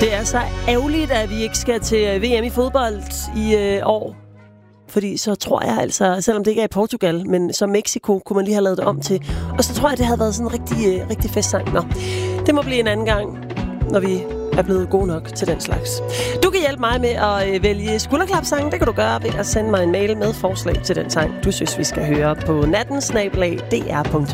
Det er så ærgerligt, at vi ikke skal til VM i fodbold i år. Fordi så tror jeg altså, selvom det ikke er i Portugal, men som Mexico, kunne man lige have lavet det om til. Og så tror jeg, det havde været sådan en rigtig festsang. Nå, det må blive en anden gang, når vi er blevet gode nok til den slags. Du kan hjælpe mig med at vælge skulderklapsange. Det kan du gøre ved at sende mig en mail med forslag til den sang, du synes, vi skal høre på natten@dr.dk.